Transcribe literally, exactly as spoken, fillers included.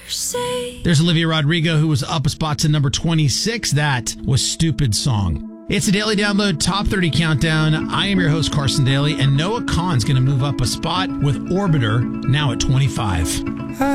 say. There's Olivia Rodrigo, who was up a spot to number twenty-six. That was Stupid Song. It's a Daily Download Top thirty Countdown. I am your host, Carson Daly, and Noah Kahan's going to move up a spot with Orbiter, now at twenty-five.